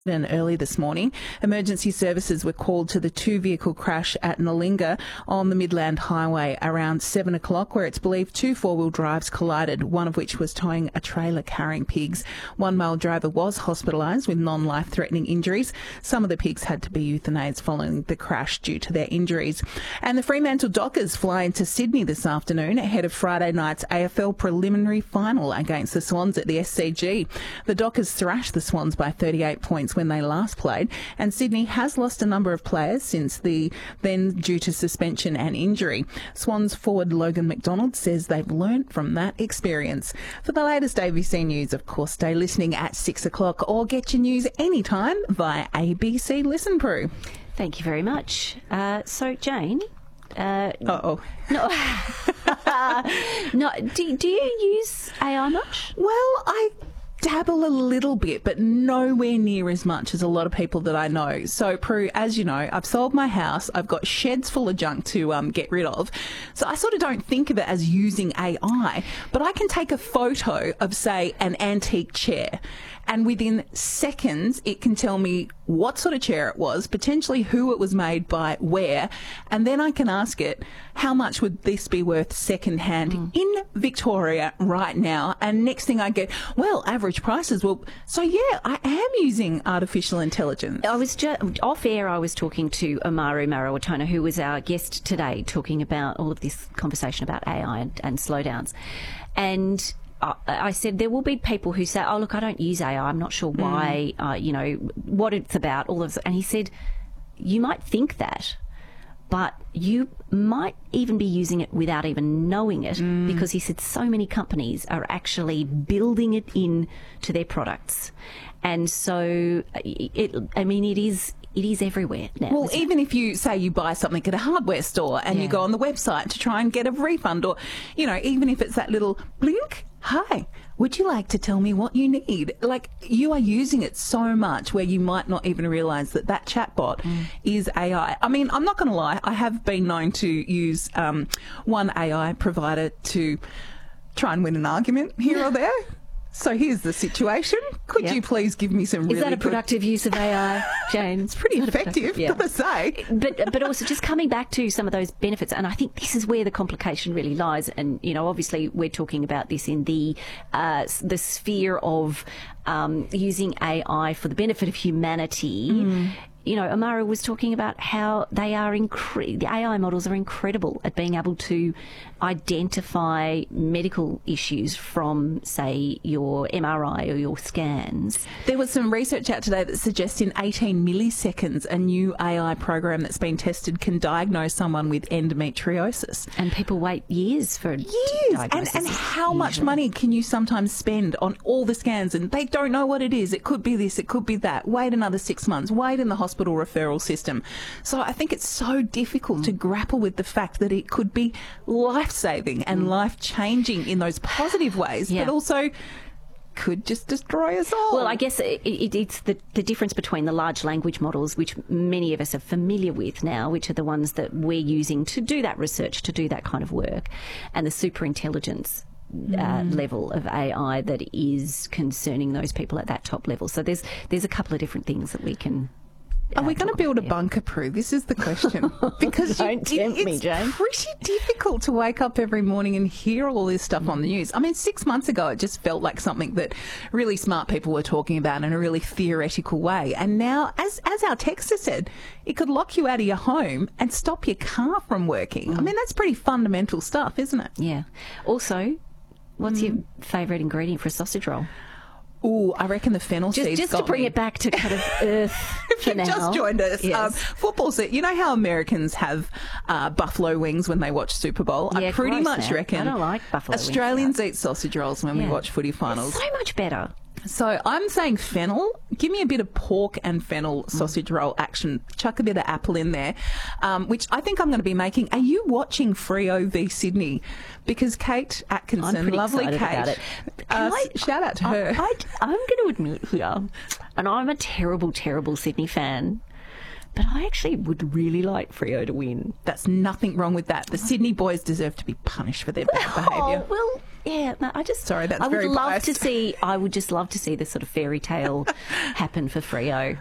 Early this morning, emergency services were called to the two-vehicle crash at Nalinga on the Midland Highway around 7 o'clock, where it's believed two four-wheel drives collided, one of which was towing a trailer carrying pigs. One male driver was hospitalised with non-life-threatening injuries. Some of the pigs had to be euthanized following the crash due to their injuries. And the Fremantle Dockers fly into Sydney this afternoon ahead of Friday night's AFL preliminary final against the Swans at the SCG. The Dockers thrashed the Swans by 38 points when they last played, and Sydney has lost a number of players since then due to suspension and injury. Swans forward Logan McDonald says they've learnt from that experience. For the latest ABC News, of course, stay listening at 6 o'clock or get your news anytime via ABC Listen Pro. Thank you very much. So, Jane... No. No. Do you use AI much? Well, I dabble a little bit, but nowhere near as much as a lot of people that I know. So, Prue, as you know, I've sold my house. I've got sheds full of junk to get rid of. So I sort of don't think of it as using AI, but I can take a photo of, say, an antique chair, and within seconds it can tell me what sort of chair it was, potentially who it was made by, where, and then I can ask it, how much would this be worth second-hand in Victoria right now? And next thing I get, well, average prices. Well, so yeah, I am using artificial intelligence. I was just off air. I was talking to Amaru Marawatona, who was our guest today, talking about all of this conversation about AI and slowdowns, and I said there will be people who say, oh, look, I don't use AI. I'm not sure why, what it's about, all of this. And he said, you might think that, but you might even be using it without even knowing it, because he said so many companies are actually building it into their products. And so, it is everywhere now. Well, even if you say you buy something at a hardware store and you go on the website to try and get a refund, or, even if it's that little blink, hi, would you like to tell me what you need? Like, you are using it so much where you might not even realise that chatbot is AI. I mean, I'm not going to lie, I have been known to use one AI provider to try and win an argument here or there. So here's the situation. Could you please give me some really Is that a productive use of AI, Jane? It's pretty effective, gotta say. But also just coming back to some of those benefits, and I think this is where the complication really lies. And, obviously we're talking about this in the sphere of using AI for the benefit of humanity. Amaru was talking about how they are the AI models are incredible at being able to identify medical issues from, say, your MRI or your scans. There was some research out today that suggests in 18 milliseconds a new AI program that's been tested can diagnose someone with endometriosis. And people wait years for diagnosis. And how much money can you sometimes spend on all the scans, and they don't know what it is. It could be this, it could be that. Wait another 6 months. Wait in the hospital referral system. So I think it's so difficult to grapple with the fact that it could be life-saving and life-changing in those positive ways, but also could just destroy us all. Well, I guess it's the difference between the large language models, which many of us are familiar with now, which are the ones that we're using to do that research, to do that kind of work, and the super intelligence level of AI that is concerning those people at that top level. So there's a couple of different things that we can... Are we going to build a bunker, Prue? This is the question. Because Don't tempt me, Jane. It's pretty difficult to wake up every morning and hear all this stuff on the news. I mean, 6 months ago, it just felt like something that really smart people were talking about in a really theoretical way. And now, as our texter said, it could lock you out of your home and stop your car from working. I mean, that's pretty fundamental stuff, isn't it? Yeah. Also, what's your favourite ingredient for a sausage roll? Ooh, I reckon the fennel seeds. Just to bring it back to kind of earth for now. Just joined us. Yes. Football set. You know how Americans have buffalo wings when they watch Super Bowl? Yeah, I pretty much reckon I don't like buffalo wings. Australians eat sausage rolls when we watch footy finals. It's so much better. So I'm saying fennel. Give me a bit of pork and fennel sausage roll action. Chuck a bit of apple in there, which I think I'm going to be making. Are you watching Freo v Sydney? Because Kate Atkinson, lovely Kate, shout out to her. I'm going to admit here, and I'm a terrible, terrible Sydney fan, but I actually would really like Freo to win. That's nothing wrong with that. The Sydney boys deserve to be punished for their bad behaviour. Well, Yeah, no, I just Sorry, that's I would very love biased. to see. I would just love to see this sort of fairy tale happen for Freo.